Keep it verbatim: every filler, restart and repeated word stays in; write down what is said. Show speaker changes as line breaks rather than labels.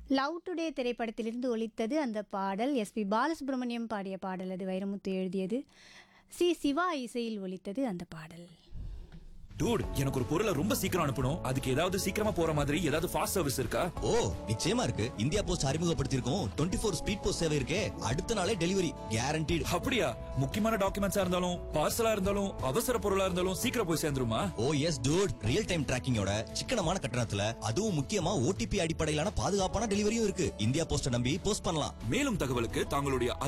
Love today திரைப்படத்திலிருந்து ஒலித்தது அந்த பாடல். எஸ்பி பாலசுப்ரமணியம் பாடிய பாடல் அது. வைரமுத்து எழுதியது. சி சிவா இசையில் ஒலித்தது அந்த பாடல்.
டூட், எனக்கு ஒரு பொருளை ரொம்ப சீக்கிரம் அனுப்பணும். அதுக்கு ஏதாவது சீக்கிரமா போற மாதிரி ஏதாவது ஃபாஸ்ட் சர்வீஸ் இருக்கா?
ஓ, நிச்சயமா இருக்கு. India post அறிமுகப்படுத்தியிருக்கோம் twenty four speed post சேவை இருக்கே. அடுத்த நாளே டெலிவரி கேரண்டீடு.
அப்படியா? முக்கியமான டாக்குமெண்ட்ஸா இருந்தாலும் பார்சலா இருந்தாலும் அவசர பொருளா இருந்தாலும் சீக்கிரம் போய் சேர்ந்துருமா?
ஓ எஸ் டூட், ரியல் டைம் டிராக்கிங்கோட சிக்கனமான கட்டணத்துல, அதுவும் முக்கியமா ஓடிபி அடிப்படையிலான பாதுகாப்பான டெலிவரியும் இருக்கு. இந்தியா போஸ்ட நம்பி போஸ்ட் பண்ணலாம்.
மேலும் தகவலுக்கு தங்களுடைய